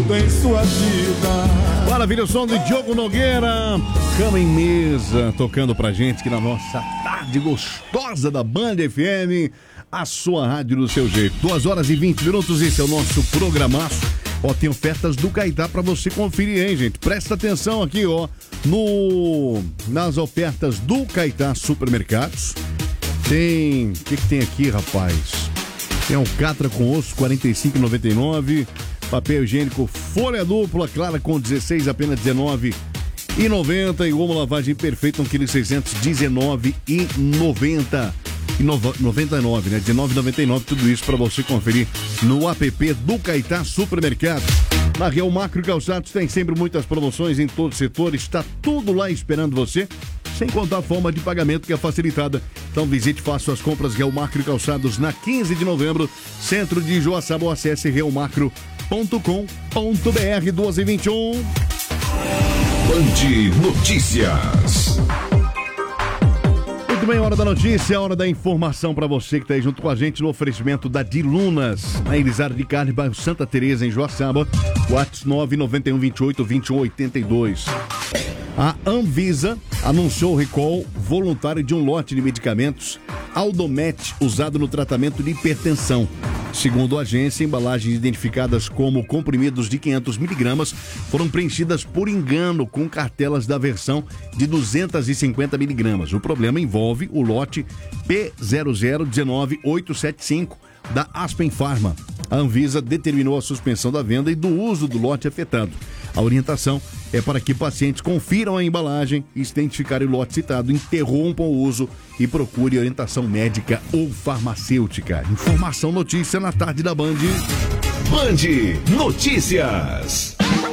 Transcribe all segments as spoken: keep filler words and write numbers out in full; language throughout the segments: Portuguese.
tudo em sua vida. Maravilha, o som do Diogo Nogueira, Cama em Mesa, tocando pra gente aqui na nossa tarde gostosa da Band F M, a sua rádio do seu jeito. duas horas e vinte minutos, esse é o nosso programaço. Ó, tem ofertas do Caetá pra você conferir, hein, gente? Presta atenção aqui, ó, no, nas ofertas do Caetá Supermercados. Tem, o que que tem aqui, rapaz? Tem alcatra com osso, quarenta e cinco reais e noventa e nove centavos. Papel higiênico folha dupla, clara com dezesseis, apenas dezenove reais e noventa centavos. E gomo lavagem perfeita, um quilo e seiscentos, dezenove reais e noventa centavos. noventa e nove, né? dezenove reais e noventa e nove centavos, tudo isso para você conferir no app do Caetá Supermercado. Na Real Macro Calçados tem sempre muitas promoções em todos os setores, está tudo lá esperando você, sem contar a forma de pagamento que é facilitada. Então visite, faça suas compras Real Macro Calçados na quinze de novembro, centro de Joaçaba, ou acesse real macro ponto com ponto br. Duas e vinte e um. Band Notícias. Muito bem, hora da notícia, hora da informação para você que está aí junto com a gente no oferecimento da Dilunas, na Elisar de Carne, bairro Santa Teresa, em Joaçaba. WhatsApp nove nove um, vinte e oito, vinte e um, oitenta e dois. A Anvisa anunciou o recall voluntário de um lote de medicamentos Aldomet usado no tratamento de hipertensão. Segundo a agência, embalagens identificadas como comprimidos de quinhentos miligramas foram preenchidas por engano com cartelas da versão de duzentos e cinquenta miligramas. O problema envolve o lote P zero zero um nove oito sete cinco da Aspen Pharma. A Anvisa determinou a suspensão da venda e do uso do lote afetado. A orientação é para que pacientes confiram a embalagem e, se identificarem o lote citado, interrompam o uso e procure orientação médica ou farmacêutica. Informação, notícia na tarde da Band. Band Notícias.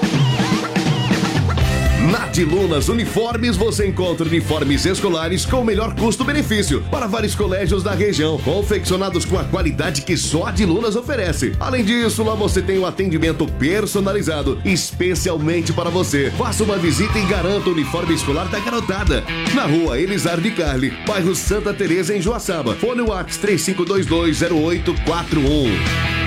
Na Dilunas Uniformes você encontra uniformes escolares com o melhor custo-benefício para vários colégios da região, confeccionados com a qualidade que só a Dilunas oferece. Além disso, lá você tem um atendimento personalizado especialmente para você. Faça uma visita e garanta o uniforme escolar da garotada. Na rua Elisar de Carli, bairro Santa Teresa, em Joaçaba. Fone WhatsApp três cinco dois dois zero oito quatro um.